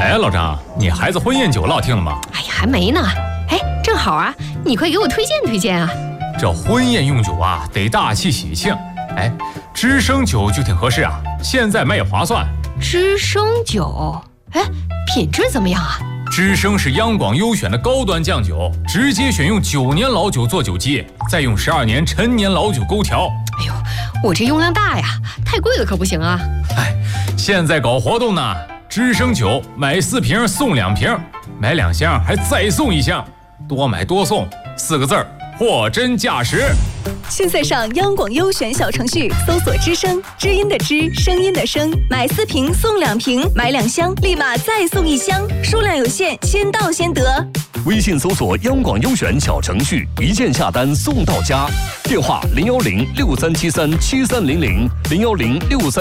哎，老张，你孩子婚宴酒落听了吗？ 哎呀，还没呢。哎，正好啊，你快给我推荐推荐啊。 这婚宴用酒啊，得大气喜庆。哎，知生酒就挺合适啊，现在卖也划算。 知生酒，哎，品质怎么样啊？ 知生是央广优选的高端酱酒，直接选用9年老酒做酒基，再用12年陈年老酒勾调。 哎呦，我这用量大呀，太贵了可不行啊。 哎，现在搞活动呢，知生酒买4瓶送2瓶，买2箱还再送1箱，多买多送，4个字儿，货真价实。 现在上央广优选小程序搜索知声，知音的知，声音的声，买4瓶送2瓶，买2箱立马再送1箱，数量有限，先到先得。 微信搜索央广优选小程序，一键下单送到家。电话01063737300，01063。